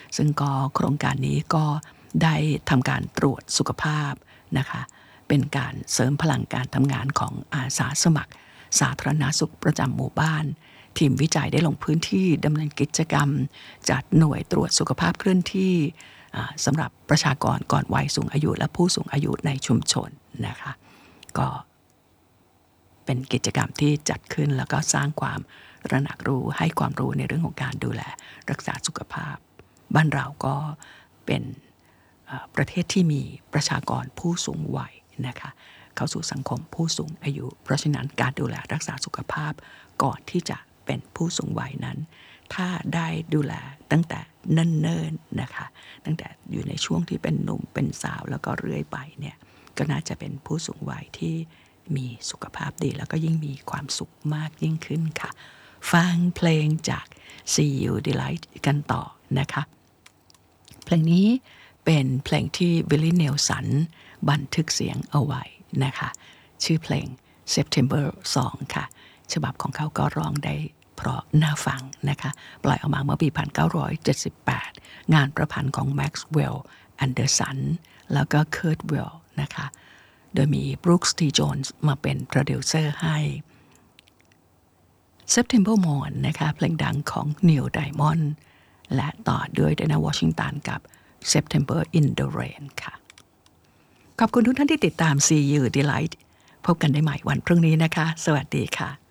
ซึ่งก็โครงการนี้ก็ได้ทำการตรวจสุขภาพนะคะเป็นการเสริมพลังการทำงานของอาสาสมัครสาธารณสุขประจำหมู่บ้านทีมวิจัยได้ลงพื้นที่ดำเนินกิจกรรมจัดหน่วยตรวจสุขภาพเคลื่อนที่สำหรับประชากรก่อนวัยสูงอายุและผู้สูงอายุในชุมชนนะคะก็เป็นกิจกรรมที่จัดขึ้นแล้วก็สร้างความตระหนักรู้ให้ความรู้ในเรื่องของการดูแลรักษาสุขภาพบ้านเราก็เป็นประเทศที่มีประชากรผู้สูงวัยนะคะเข้าสู่สังคมผู้สูงอายุเพราะฉะนั้นการดูแลรักษาสุขภาพก่อนที่จะเป็นผู้สูงวัยนั้นถ้าได้ดูแลตั้งแต่เนิ่นๆนะคะตั้งแต่อยู่ในช่วงที่เป็นหนุ่มเป็นสาวแล้วก็เรื่อยไปเนี่ยก็น่าจะเป็นผู้สูงวัยที่มีสุขภาพดีแล้วก็ยิ่งมีความสุขมากยิ่งขึ้นค่ะฟังเพลงจาก See You Delight กันต่อนะคะเพลงนี้เป็นเพลงที่วิลลี่เนลสันบันทึกเสียงเอาไว้นะคะชื่อเพลง September Song ค่ะฉบับของเขาก็ร้องได้เพราะน่าฟังนะคะปล่อยออกมาเมื่อปี 1978 งานประพันธ์ของ Maxwell Anderson แล้วก็ Kurt Weill นะคะโดยมี Brooks T. Jones มาเป็นโปรดิวเซอร์ให้ September Morn นะคะเพลงดังของ Neil Diamond และต่อด้วย Dinah Washington กับ September in the Rain ค่ะขอบคุณทุกท่านที่ติดตาม See You Delight พบกันได้ใหม่วันพรุ่งนี้นะคะสวัสดีค่ะ